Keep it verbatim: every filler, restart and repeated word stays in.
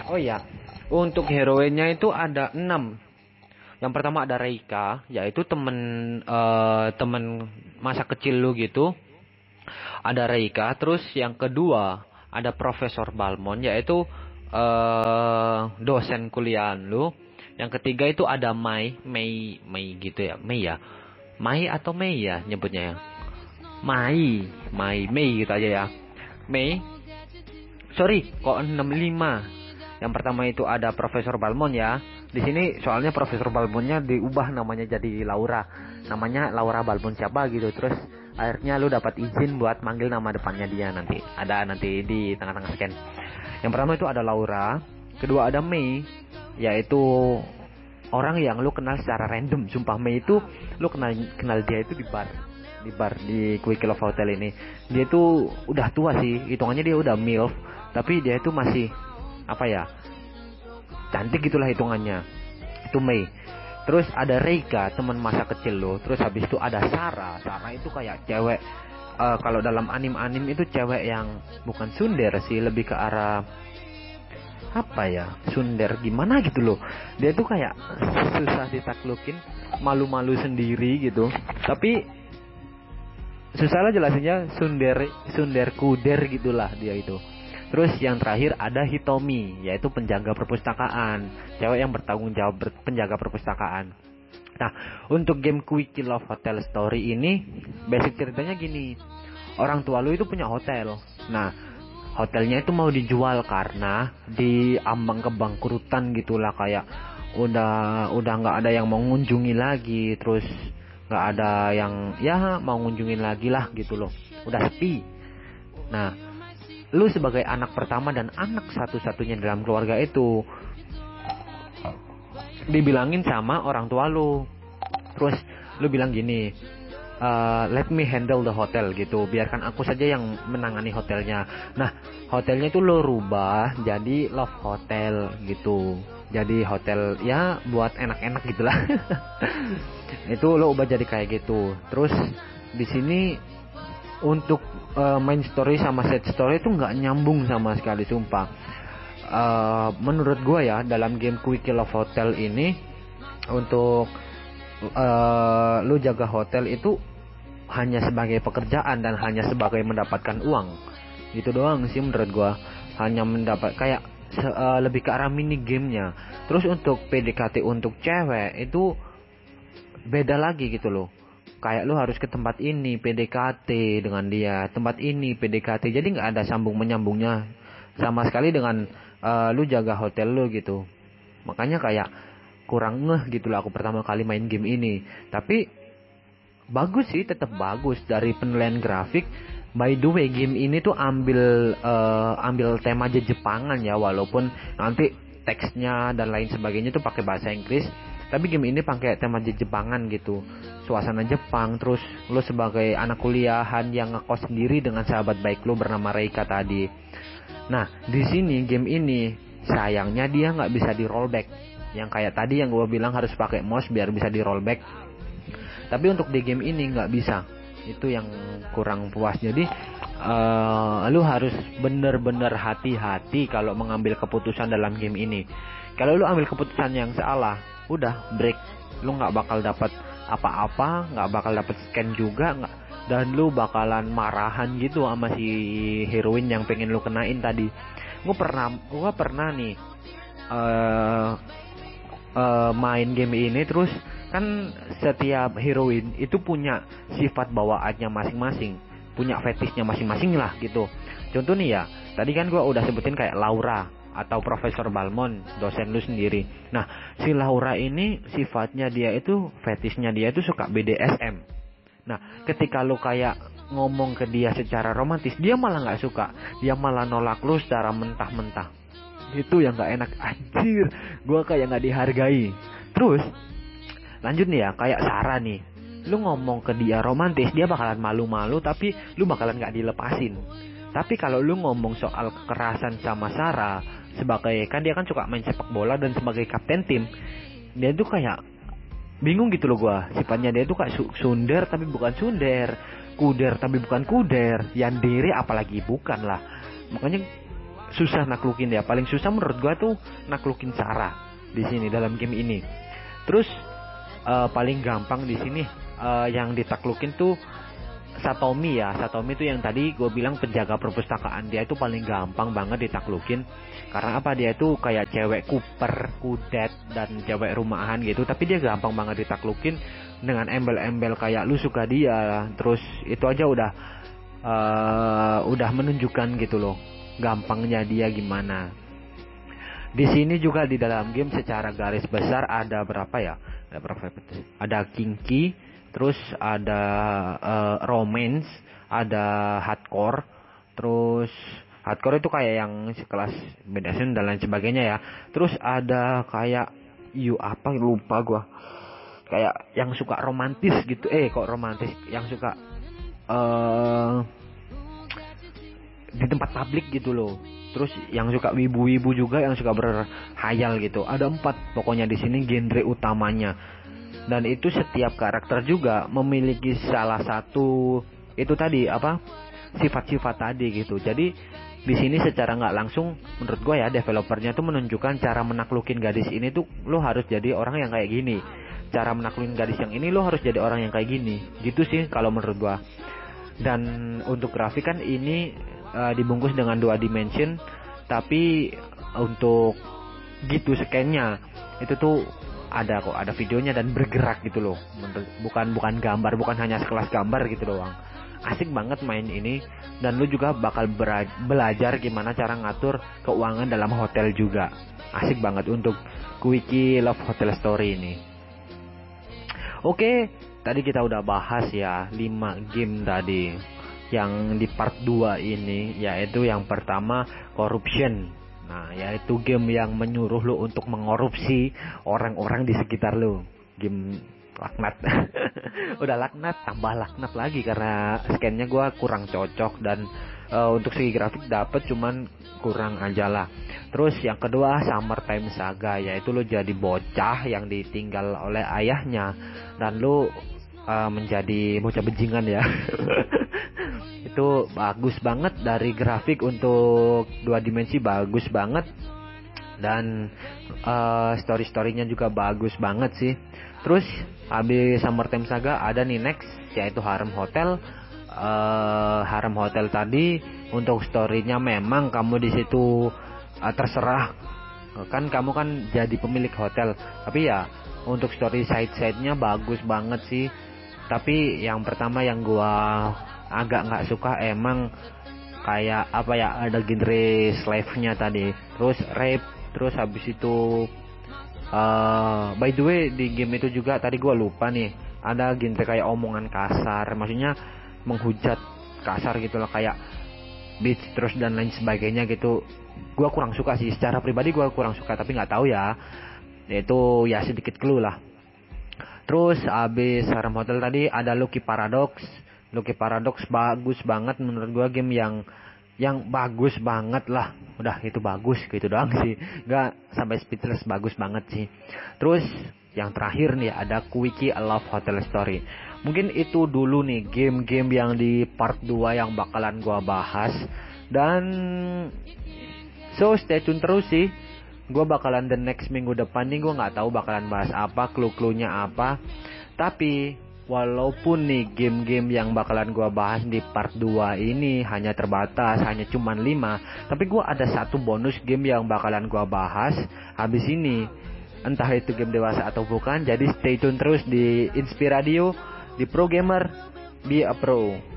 Oh iya, untuk heroinnya itu ada enam. Yang pertama ada Reika, yaitu temen eh, temen masa kecil lu gitu. Ada Reika. Terus yang kedua ada Profesor Balmond, yaitu eh dosen kuliah lu. Yang ketiga itu ada Mai, Mei, Mei gitu ya, Mei ya, Mai atau Mei ya nyebutnya ya, Mai, Mai, Mei gitu aja ya, Mei. Sorry, kok enam puluh lima. Yang pertama itu ada Profesor Balmond ya. Di sini soalnya Profesor Balmondnya diubah namanya jadi Laura. Namanya Laura Balmond siapa gitu. Terus akhirnya lu dapat izin buat manggil nama depannya dia nanti. Ada nanti di tengah-tengah scan. Yang pertama itu ada Laura. Kedua ada Mei, yaitu orang yang lu kenal secara random. Sumpah, Mei itu lu kenal kenal dia itu di bar. Di bar di Quickie Love Hotel ini. Dia itu udah tua sih. Hitungannya dia udah milf, tapi dia itu masih apa ya, cantik gitulah hitungannya. Itu Mei. Terus ada Reika, teman masa kecil lo. Terus habis itu ada Sarah. Sarah itu kayak cewek uh, kalau dalam anim-anim itu cewek yang bukan tsundere sih, lebih ke arah apa ya, tsundere gimana gitu loh. Dia tuh kayak susah ditaklukin, malu-malu sendiri gitu. Tapi susah lah jelasinnya, tsundere tsundere kuder gitulah dia itu. Terus yang terakhir ada Hitomi, yaitu penjaga perpustakaan, cewek yang bertanggung jawab ber- penjaga perpustakaan. Nah, untuk game Quickie Love Hotel Story ini basic ceritanya gini. Orang tua lu itu punya hotel. Nah, hotelnya itu mau dijual karena di ambang kebangkrutan gitulah, kayak udah udah nggak ada yang mau ngunjungi lagi, terus nggak ada yang ya mau ngunjungin lagi lah gitu loh, udah sepi. Nah, lu sebagai anak pertama dan anak satu-satunya dalam keluarga itu dibilangin sama orang tua lu, terus lu bilang gini, uh, let me handle the hotel gitu, biarkan aku saja yang menangani hotelnya. Nah, hotelnya itu lo rubah jadi love hotel gitu, jadi hotel ya buat enak-enak gitulah. Itu lo ubah jadi kayak gitu. Terus di sini untuk uh, main story sama set story itu nggak nyambung sama sekali, sumpah. Uh, menurut gue ya, dalam game Quickie Love Hotel ini, untuk uh, lu jaga hotel itu hanya sebagai pekerjaan dan hanya sebagai mendapatkan uang, gitu doang sih menurut gue. Hanya mendapat kayak uh, lebih ke arah mini gamenya. Terus untuk P D K T untuk cewek itu beda lagi gitu loh. Kayak lu harus ke tempat ini P D K T dengan dia, tempat ini P D K T, jadi nggak ada sambung menyambungnya sama sekali dengan uh, lu jaga hotel lu gitu. Makanya kayak kurang ngeh gitu lah aku pertama kali main game ini. Tapi bagus sih, tetap bagus dari penilaian grafik. By the way, game ini tuh ambil uh, ambil tema Jepangan ya, walaupun nanti teksnya dan lain sebagainya tuh pakai bahasa Inggris. Tapi game ini pakai tema Jepangan gitu, suasana Jepang. Terus lo sebagai anak kuliahan yang ngekos sendiri dengan sahabat baik lo bernama Reika tadi. Nah, di sini game ini sayangnya dia nggak bisa di rollback. Yang kayak tadi yang gue bilang harus pakai mouse biar bisa di rollback. Tapi untuk di game ini nggak bisa. Itu yang kurang puas. Jadi uh, lo harus bener-bener hati-hati kalau mengambil keputusan dalam game ini. Kalau lo ambil keputusan yang salah, udah break, lu nggak bakal dapat apa-apa, nggak bakal dapat scan juga, nggak, dan lu bakalan marahan gitu sama si heroin yang pengen lu kenain tadi. Gue pernah, gue pernah nih uh, uh, main game ini, terus kan setiap heroin itu punya sifat bawaannya masing-masing, punya fetishnya masing-masing lah gitu. Contoh nih ya, tadi kan gue udah sebutin kayak Laura atau Profesor Balmond, dosen lu sendiri. Nah, si Laura ini sifatnya dia itu, fetishnya dia itu suka B D S M. Nah, ketika lu kayak ngomong ke dia secara romantis, dia malah nggak suka. Dia malah nolak lu secara mentah-mentah. Itu yang nggak enak, anjir. Gua kayak nggak dihargai. Terus, lanjut nih ya, kayak Sarah nih. Lu ngomong ke dia romantis, dia bakalan malu-malu, tapi lu bakalan nggak dilepasin. Tapi kalau lu ngomong soal kekerasan sama Sarah, sebagai kan dia kan suka main sepak bola dan sebagai kapten tim, dia tuh kayak bingung gitu loh gua. Sifatnya dia tuh kayak sunder tapi bukan sunder, kuder tapi bukan kuder, yandere apalagi bukan lah. Makanya susah naklukin ya. Paling susah menurut gua tuh naklukin Sarah di sini dalam game ini. Terus uh, paling gampang di sini uh, yang ditaklukin tuh Satomi ya. Satomi itu yang tadi gue bilang penjaga perpustakaan. Dia itu paling gampang banget ditaklukin. Karena apa? Dia itu kayak cewek kuper, kudet, dan cewek rumahan gitu. Tapi dia gampang banget ditaklukin dengan embel-embel kayak lu suka dia. Terus itu aja udah uh, udah menunjukkan gitu loh gampangnya dia gimana. Di sini juga di dalam game secara garis besar ada berapa ya? Ada berapa? Ada kinky, terus ada uh, romance, ada hardcore. Terus hardcore itu kayak yang sekelas Badasun dan lain sebagainya ya. Terus ada kayak you apa lupa gua. Kayak yang suka romantis gitu. Eh kok romantis? Yang suka uh, di tempat publik gitu loh. Terus yang suka wibu-wibu juga, yang suka berhayal gitu. Ada empat pokoknya di sini genre utamanya. Dan itu setiap karakter juga memiliki salah satu itu tadi apa sifat-sifat tadi gitu. Jadi di sini secara nggak langsung menurut gue ya developernya tuh menunjukkan cara menaklukin gadis ini tuh lo harus jadi orang yang kayak gini. Cara menaklukin gadis yang ini lo harus jadi orang yang kayak gini. Gitu sih kalau menurut gue. Dan untuk grafik kan ini uh, dibungkus dengan dua dimension, tapi untuk gitu scan-nya itu tuh ada kok, ada videonya dan bergerak gitu loh. Bukan bukan gambar, bukan hanya sekelas gambar gitu doang. Asik banget main ini, dan lu juga bakal belajar gimana cara ngatur keuangan dalam hotel juga. Asik banget untuk Quickie Love Hotel Story ini. Oke, tadi kita udah bahas ya lima game tadi. Yang di part dua ini yaitu yang pertama Corruption. Nah, yaitu game yang menyuruh lu untuk mengorupsi orang-orang di sekitar lu. Game laknat. Udah laknat, tambah laknat lagi karena scan-nya gua kurang cocok, dan uh, untuk segi grafik dapet cuman kurang aja lah. Terus yang kedua Summertime Saga, yaitu lu jadi bocah yang ditinggal oleh ayahnya dan lu uh, menjadi bocah bajingan ya. Itu bagus banget dari grafik, untuk dua dimensi bagus banget, dan uh, story-storynya juga bagus banget sih. Terus habis Summertime Saga ada nih next, yaitu Harem Hotel. uh, Harem Hotel tadi untuk storynya memang kamu di situ uh, terserah, kan kamu kan jadi pemilik hotel, tapi ya untuk story side-side-nya bagus banget sih. Tapi yang pertama yang gua agak nggak suka emang kayak apa ya, ada genre slave-nya tadi, terus rape, terus habis itu uh, by the way di game itu juga tadi gua lupa nih, ada genre kayak omongan kasar, maksudnya menghujat kasar gitu loh, kayak bitch terus dan lain sebagainya gitu. Gua kurang suka sih, secara pribadi gua kurang suka, tapi nggak tahu ya, itu ya sedikit clue lah. Terus abis Harem Hotel tadi ada Lucky Paradox. Lucky Paradox bagus banget menurut gua, game yang yang bagus banget lah. Udah itu bagus gitu doang sih, nggak sampai speechless, bagus banget sih. Terus yang terakhir nih ada Quickie Love Hotel Story. Mungkin itu dulu nih game-game yang di part dua yang bakalan gua bahas, dan so stay tune terus sih. Gue bakalan the next minggu depan nih, gue nggak tahu bakalan bahas apa, clue-cluenya apa. Tapi walaupun nih game-game yang bakalan gue bahas di part dua ini hanya terbatas, hanya cuman lima, tapi gue ada satu bonus game yang bakalan gue bahas habis ini. Entah itu game dewasa atau bukan, jadi stay tune terus di Inspiradio, di Pro Gamer, Be a Pro.